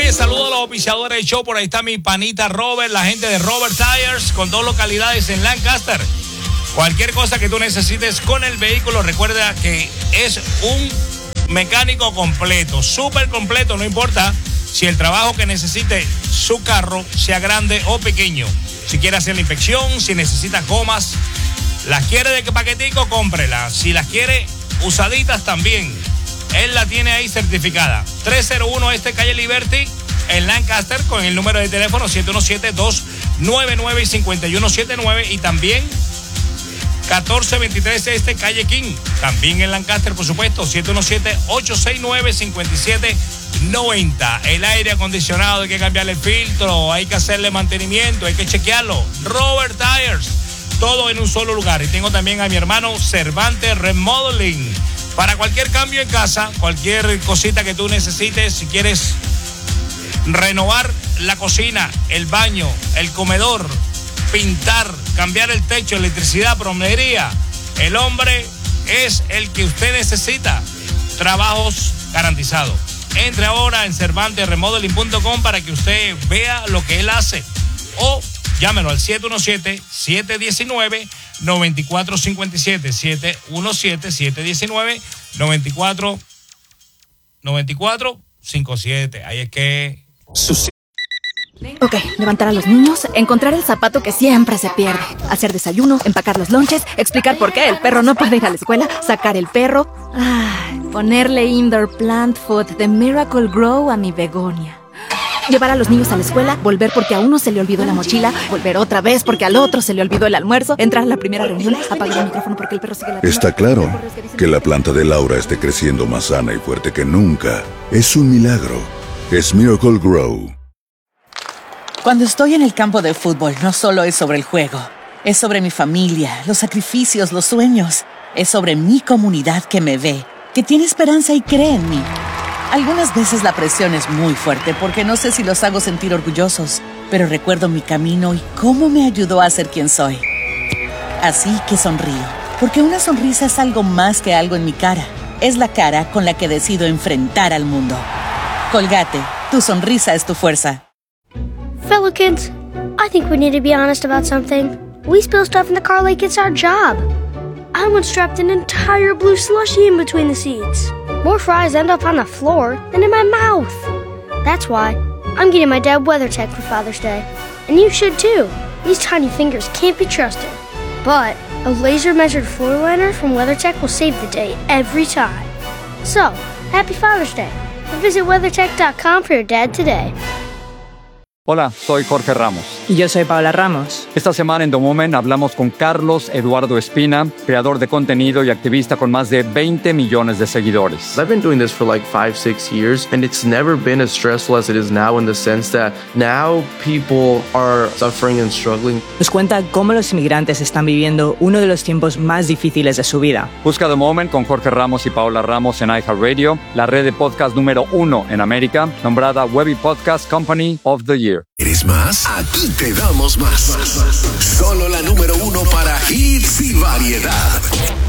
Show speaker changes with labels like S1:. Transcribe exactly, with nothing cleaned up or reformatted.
S1: Oye, saludo a los oficiadores del show. Por ahí está mi panita Robert, la gente de Robert Tires, con dos localidades en Lancaster. Cualquier cosa que tú necesites con el vehículo, recuerda que es un mecánico completo, súper completo, no importa si el trabajo que necesite su carro sea grande o pequeño. Si quiere hacer la inspección, si necesita gomas, las quiere de paquetico, cómprela. Si las quiere usaditas también, él la tiene ahí certificada. trescientos uno Este Calle Liberty en Lancaster, con el número de teléfono siete uno siete, dos nueve nueve, cinco uno siete nueve, y también catorce veintitrés Este Calle King, también en Lancaster, por supuesto, siete uno siete, ocho seis nueve, cinco siete nueve cero. El aire acondicionado, hay que cambiarle el filtro, hay que hacerle mantenimiento, hay que chequearlo. Robert Tires, todo en un solo lugar. Y tengo también a mi hermano Cervantes Remodeling. Para cualquier cambio en casa, cualquier cosita que tú necesites, si quieres renovar la cocina, el baño, el comedor, pintar, cambiar el techo, electricidad, plomería, el hombre es el que usted necesita. Trabajos garantizados. Entre ahora en cervantes remodeling punto com para que usted vea lo que él hace. O llámelo al siete uno siete, siete uno nueve, nueve cuatro cinco siete. siete uno siete, siete uno nueve, nueve cuatro cinco siete. Ahí es que...
S2: Ok, levantar a los niños, encontrar el zapato que siempre se pierde, hacer desayuno, empacar los lonches, explicar por qué el perro no puede ir a la escuela, sacar el perro, ah, ponerle indoor plant food de Miracle Grow a mi begonia. Llevar a los niños a la escuela, volver porque a uno se le olvidó la mochila, volver otra vez porque al otro se le olvidó el almuerzo, entrar a la primera reunión, apagar el micrófono porque el perro sigue la...
S3: Está claro que la planta de Laura esté creciendo más sana y fuerte que nunca. Es un milagro. Es Miracle Grow.
S4: Cuando estoy en el campo de fútbol, no solo es sobre el juego. Es sobre mi familia, los sacrificios, los sueños. Es sobre mi comunidad que me ve, que tiene esperanza y cree en mí. Algunas veces la presión es muy fuerte porque no sé si los hago sentir orgullosos, pero recuerdo mi camino y cómo me ayudó a ser quien soy. Así que sonrío, porque una sonrisa es algo más que algo en mi cara. Es la cara con la que decido enfrentar al mundo. Colgate, tu sonrisa es tu fuerza.
S5: Fellow kids, I think we need to be honest about something. We spill stuff in the car like it's our job. I once dropped an entire blue slushie in between the seats. More fries end up on the floor than in my mouth. That's why I'm getting my dad WeatherTech for Father's Day. And you should too. These tiny fingers can't be trusted. But a laser-measured floor liner from WeatherTech will save the day every time. So, happy Father's Day. And visit weathertech dot com for your dad today.
S6: Hola, soy Jorge Ramos.
S7: Y yo soy Paola Ramos.
S6: Esta semana en The Moment hablamos con Carlos Eduardo Espina, creador de contenido y activista con más de veinte millones de seguidores.
S8: I've been doing this for like five, six years, and it's never been as stressful as it is now in the sense that now people are suffering and struggling.
S7: Nos cuenta cómo los inmigrantes están viviendo uno de los tiempos más difíciles de su vida.
S6: Busca The Moment con Jorge Ramos y Paola Ramos en iHeartRadio, la red de podcast número uno en América, nombrada Webby Podcast Company of the Year.
S9: ¿Eres más? Aquí te damos más. Solo la número uno para hits y variedad.